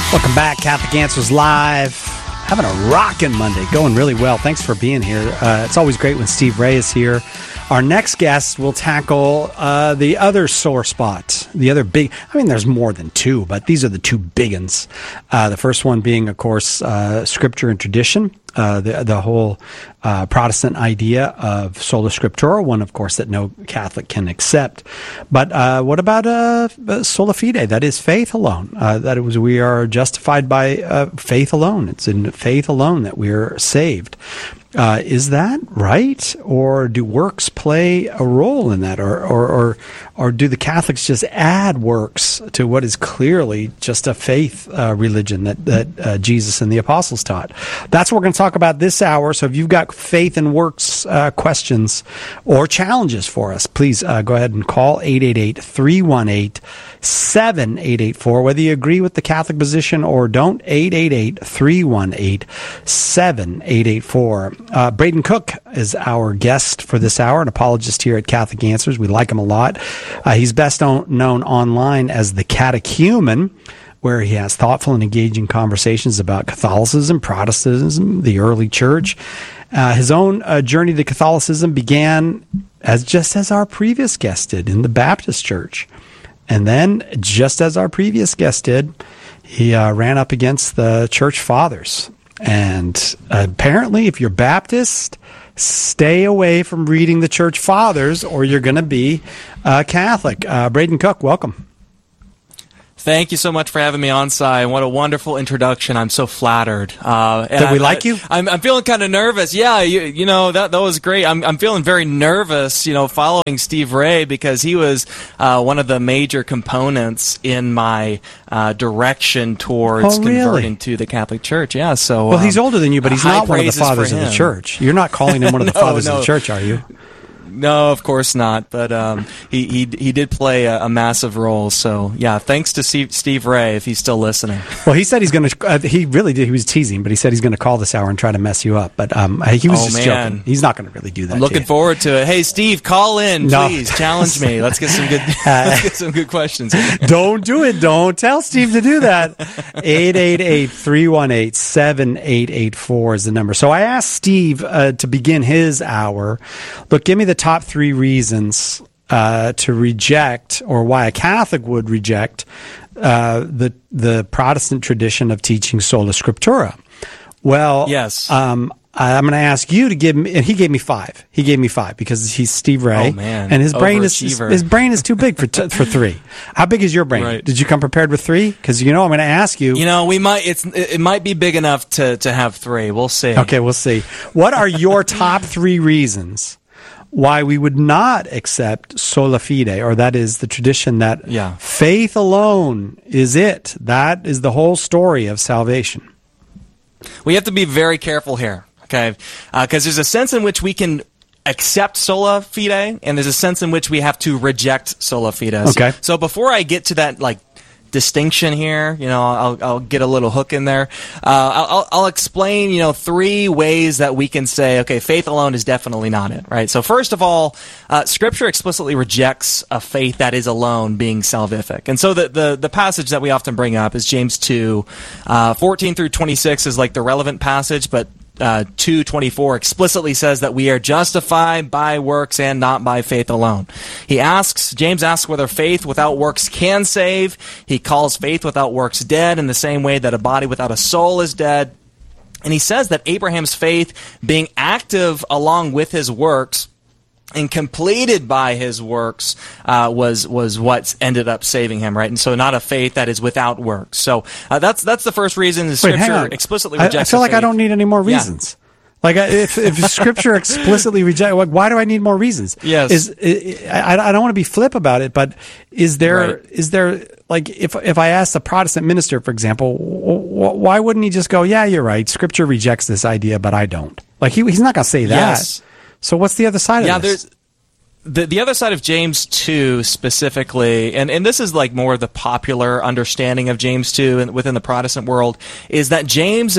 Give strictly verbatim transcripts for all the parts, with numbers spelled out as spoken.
Welcome back, Catholic Answers Live. Having a rockin' Monday, going really well. Thanks for being here. Uh, it's always great when Steve Ray is here. Our next guest will tackle uh, the other sore spot, the other big, I mean, there's more than two, but these are the two big ones. Uh, the first one being, of course, uh, Scripture and tradition, uh, the, the whole uh, Protestant idea of sola scriptura, one, of course, that no Catholic can accept. But uh, what about uh, sola fide? That is faith alone. Uh, that it was we are justified by uh, faith alone. It's in faith alone that we are saved. Uh, is that right, or do works play a role in that, or, or or or do the Catholics just add works to what is clearly just a faith uh, religion that that uh, Jesus and the apostles taught? That's what we're going to talk about this hour. So if you've got faith and works uh, questions or challenges for us, please uh, go ahead and call eight eight eight, three one eight, seven eight eight four. Whether you agree with the Catholic position or don't, eight eight eight, three one eight, seven eight eight four. Uh, Braden Cook is our guest for this hour, an apologist here at Catholic Answers. We like him a lot. Uh, he's best known, known online as the Catechumen, where he has thoughtful and engaging conversations about Catholicism, Protestantism, the early church. Uh, his own uh, journey to Catholicism began as just as our previous guest did in the Baptist Church. And then, just as our previous guest did, he uh, ran up against the Church Fathers. And apparently, if you're Baptist, stay away from reading the Church Fathers, or you're going to be uh, Catholic. Uh, Braden Cook, welcome. Thank you so much for having me on, Si. What a wonderful introduction. I'm so flattered. Uh, Did we I, like you? I'm, I'm feeling kind of nervous. Yeah, you, you know, that that was great. I'm I'm feeling very nervous, you know, following Steve Ray, because he was uh, one of the major components in my uh, direction towards oh, really? converting to the Catholic Church. Yeah, so... Well, um, he's older than you, but he's not one of the fathers of the him. church. You're not calling him one of the no, fathers no. of the church, are you? No, of course not. But um, he, he he did play a, a massive role. So yeah, thanks to Steve, Steve Ray if he's still listening. Well, he said he's going to. Uh, he really did. He was teasing, but he said he's going to call this hour and try to mess you up. But um, he was oh, just man. joking. He's not going to really do that. I'm looking to forward to it. Hey, Steve, call in, no. please. Challenge me. Let's get some good. Uh, let's get some good questions. Don't do it. Don't tell Steve to do that. eight eight eight, three one eight, seven eight eight four is the number. So I asked Steve uh, to begin his hour. Look, give me the top three reasons. Reasons uh, to reject, or why a Catholic would reject uh, the the Protestant tradition of teaching sola scriptura. Well, yes. Um, I'm going to ask you to give me, and he gave me five. He gave me five because he's Steve Ray, oh, man. and his brain is his, his brain is too big for t- for three. How big is your brain? Right. Did you come prepared with three? Because you know I'm going to ask you. You know, we might. It's it might be big enough to to have three. We'll see. Okay, we'll see. What are your top three reasons why we would not accept sola fide, or that is the tradition that yeah. faith alone is it. That is the whole story of salvation. We have to be very careful here, okay? Because uh, there's a sense in which we can accept sola fide, and there's a sense in which we have to reject sola fide. Okay. So, so before I get to that, like, distinction here, you know, I'll, I'll get a little hook in there. Uh, I'll, I'll explain, you know, three ways that we can say, okay, faith alone is definitely not it, right? So first of all, uh, Scripture explicitly rejects a faith that is alone being salvific. And so the, the, the passage that we often bring up is James two, uh, fourteen through twenty-six is like the relevant passage, but Uh, two twenty-four explicitly says that we are justified by works and not by faith alone. He asks, James asks whether faith without works can save. He calls faith without works dead in the same way that a body without a soul is dead. And he says that Abraham's faith, being active along with his works and completed by his works, uh, was was what ended up saving him, right? And so, not a faith that is without works. So uh, that's that's the first reason the Wait, Scripture explicitly rejects. I, I feel like faith. I don't need any more reasons. Yeah. Like if if Scripture explicitly rejects, like why do I need more reasons? Yes, is I, I don't want to be flip about it, but is there right. is there like if if I asked a Protestant minister, for example, why wouldn't he just go, yeah, you're right, Scripture rejects this idea, but I don't. Like he he's not going to say that. Yes. So what's the other side yeah, of this? There's, the the other side of James two specifically, and, and this is like more the popular understanding of James two within the Protestant world, is that James is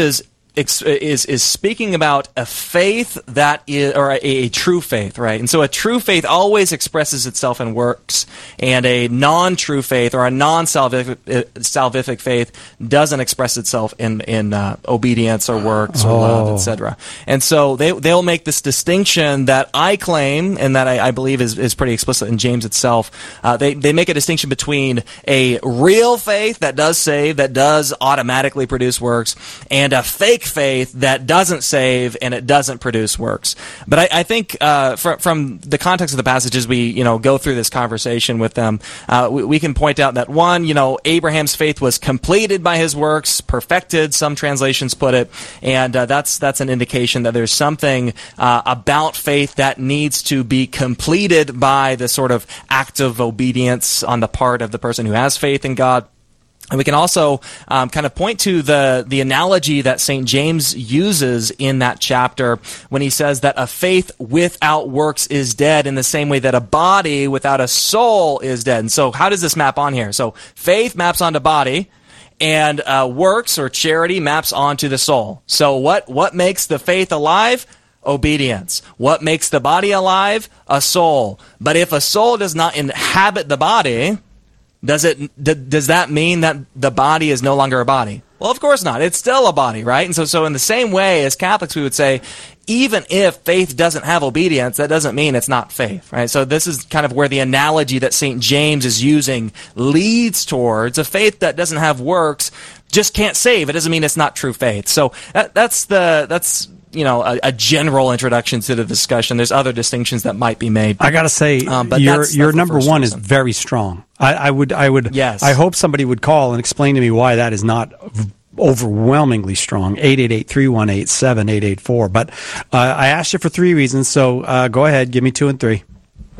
Ex- is is speaking about a faith that is, or a, a true faith, right? And so a true faith always expresses itself in works, and a non-true faith or a non-salvific salvific faith doesn't express itself in in uh, obedience or works or oh. love, et cetera. And so they they'll make this distinction that I claim, and that I, I believe is, is pretty explicit in James itself. Uh, they they make a distinction between a real faith that does save, that does automatically produce works, and a fake faith that doesn't save and it doesn't produce works. But I, I think uh, from, from the context of the passages, we you know go through this conversation with them, uh, we, we can point out that one, you know, Abraham's faith was completed by his works, perfected, some translations put it, and uh, that's that's an indication that there's something uh, about faith that needs to be completed by the sort of act of obedience on the part of the person who has faith in God. And we can also um, kind of point to the, the analogy that Saint James uses in that chapter when he says that a faith without works is dead, in the same way that a body without a soul is dead. And so how does this map on here? So faith maps onto body, and uh, works or charity maps onto the soul. So what, what makes the faith alive? Obedience. What makes the body alive? A soul. But if a soul does not inhabit the body, Does it? D- does that mean that the body is no longer a body? Well, of course not. It's still a body, right? And so, so in the same way as Catholics, we would say, even if faith doesn't have obedience, that doesn't mean it's not faith, right? So this is kind of where the analogy that Saint James is using leads towards. A faith that doesn't have works just can't save. It doesn't mean it's not true faith. So that, that's the that's. you know, a, a general introduction to the discussion. There's other distinctions that might be made. I got to say, um, but your that's, your that's number one reason. is very strong. I, I would, I would, yes. I hope somebody would call and explain to me why that is not overwhelmingly strong. eight eight eight, three one eight, seven eight eight four. But uh, I asked you for three reasons, so uh, go ahead, give me two and three.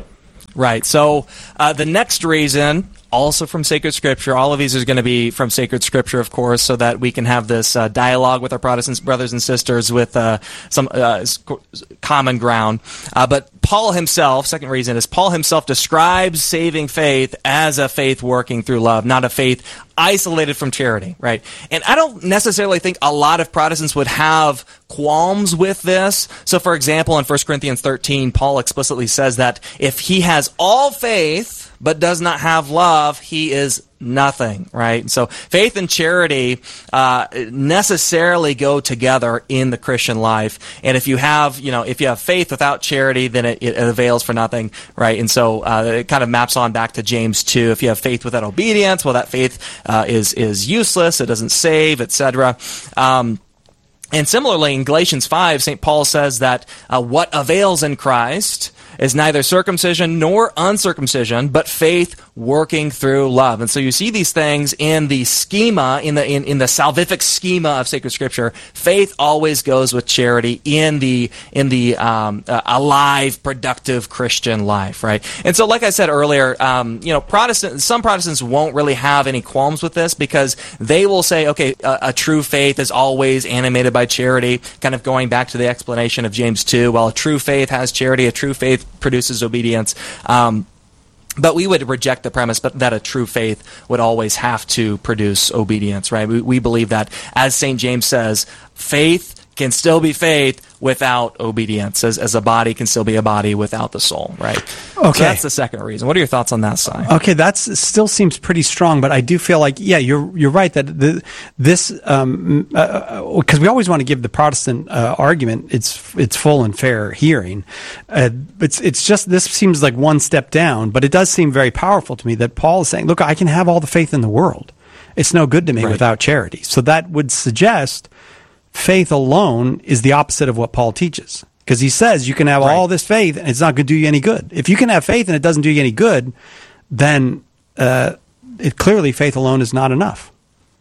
Right. So uh, the next reason, also from Sacred Scripture. All of these are going to be from Sacred Scripture, of course, so that we can have this uh, dialogue with our Protestant brothers and sisters with uh, some uh, common ground. Uh, but Paul himself, second reason, is Paul himself describes saving faith as a faith working through love, not a faith isolated from charity, right? And I don't necessarily think a lot of Protestants would have qualms with this. So, for example, in First Corinthians thirteen, Paul explicitly says that if he has all faith but does not have love, he is nothing, right? So faith and charity uh, necessarily go together in the Christian life. And if you have, you know, if you have faith without charity, then it, it avails for nothing, right? And so uh, it kind of maps on back to James two. If you have faith without obedience, well, that faith uh, is is useless. It doesn't save, et cetera. Um, and similarly, in Galatians five, Saint Paul says that uh, what avails in Christ is neither circumcision nor uncircumcision, but faith working through love. And so you see these things in the schema, in the in, in the salvific schema of sacred Scripture. Faith always goes with charity in the in the um, uh, alive, productive Christian life, right? And so, like I said earlier, um, you know, Protestant some Protestants won't really have any qualms with this because they will say, okay, a, a true faith is always animated by charity. Kind of going back to the explanation of James two. Well, a true faith has charity. A true faith produces obedience. Um, but we would reject the premise but that a true faith would always have to produce obedience, right? We, we believe that, as Saint James says, faith can still be faith without obedience, as, as a body can still be a body without the soul, right? Okay. So that's the second reason. What are your thoughts on that side? Okay, that still seems pretty strong, but I do feel like, yeah, you're you're right that the, this, um, because uh, we always want to give the Protestant uh, argument its its full and fair hearing. Uh, it's it's just, this seems like one step down, but it does seem very powerful to me that Paul is saying, look, I can have all the faith in the world. It's no good to me right. without charity. So that would suggest faith alone is the opposite of what Paul teaches. Because he says you can have right. all this faith and it's not going to do you any good. If you can have faith and it doesn't do you any good, then uh, it, clearly faith alone is not enough.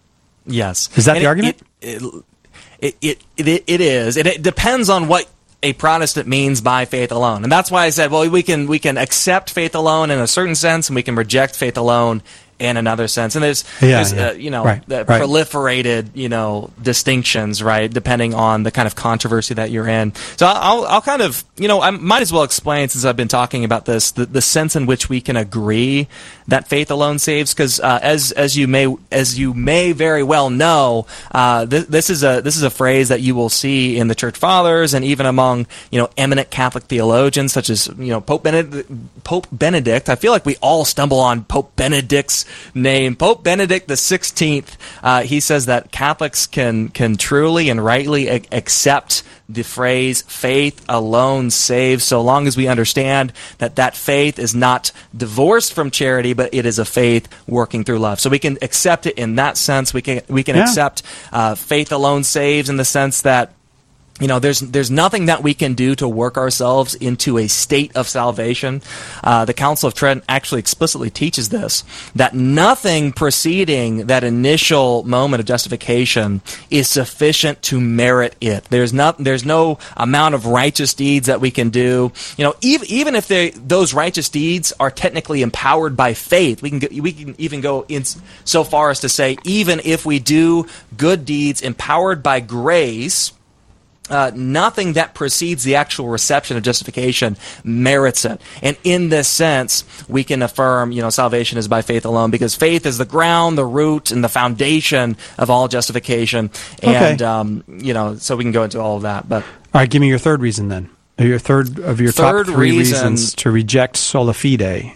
Yes. Is that and the it, argument? It, it, it, it, it is. And it depends on what a Protestant means by faith alone. And that's why I said, well, we can we can accept faith alone in a certain sense and we can reject faith alone in another sense. And there's, Yeah, there's yeah. Uh, you know, Right, the right. proliferated, you know, distinctions, right, depending on the kind of controversy that you're in. So I'll, I'll kind of, you know, I might as well explain, since I've been talking about this, the, the sense in which we can agree that faith alone saves, because uh, as as you may as you may very well know, uh, this, this is a this is a phrase that you will see in the Church Fathers and even among, you know, eminent Catholic theologians such as, you know, Pope Benedict. Pope Benedict. I feel like we all stumble on Pope Benedict's name. Pope Benedict the sixteenth. Uh, he says that Catholics can can truly and rightly a- accept the phrase "faith alone saves," so long as we understand that that faith is not divorced from charity, but it is a faith working through love. So we can accept it in that sense. We can we can Yeah. accept uh, faith alone saves in the sense that, you know, there's there's nothing that we can do to work ourselves into a state of salvation. Uh, the Council of Trent actually explicitly teaches this, that nothing preceding that initial moment of justification is sufficient to merit it. There's not there's no amount of righteous deeds that we can do. You know, even even if they, those righteous deeds are technically empowered by faith, we can get, we can even go in so far as to say, even if we do good deeds empowered by grace, Uh, nothing that precedes the actual reception of justification merits it. And in this sense, we can affirm, you know, salvation is by faith alone, because faith is the ground, the root, and the foundation of all justification. And, Okay. um, you know, so we can go into all of that. But All right, give me your third reason then. Your third of your Third top three reason- reasons to reject sola fide.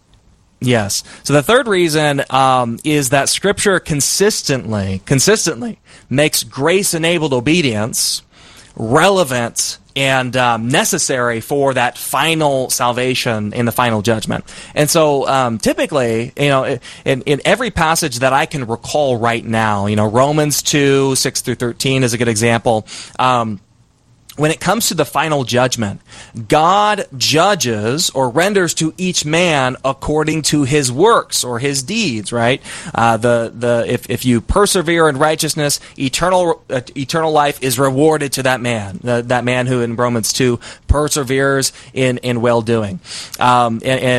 yes. So the third reason um, is that Scripture consistently, consistently makes grace-enabled obedience relevant and um, necessary for that final salvation in the final judgment. And so um, typically, you know, in, in every passage that I can recall right now, you know, Romans two, six through thirteen is a good example. Um, When it comes to the final judgment, God judges or renders to each man according to his works or his deeds, right? Uh, the the if, if you persevere in righteousness, eternal uh, eternal life is rewarded to that man, uh, that man who in Romans two perseveres in, in well-doing. Um, and, and